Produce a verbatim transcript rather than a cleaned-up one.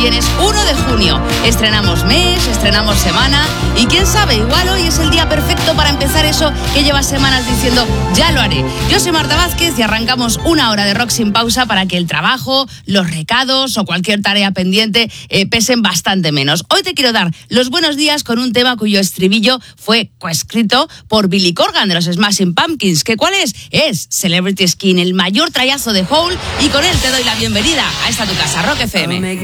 bien es uno de junio. Estrenamos mes, estrenamos semana y quién sabe, igual hoy es el día perfecto para empezar eso que llevas semanas diciendo, ya lo haré. Yo soy Marta Vázquez y arrancamos una hora de rock sin pausa para que el trabajo, los recados o cualquier tarea pendiente eh, pesen bastante menos. Hoy te quiero dar los buenos días con un tema cuyo estribillo fue coescrito por Billy Corgan de los Smashing Pumpkins. ¿Qué cuál es? Es Celebrity Skin, el mayor trayazo de Hole, y con él te doy la bienvenida a esta tu casa, Rock F M.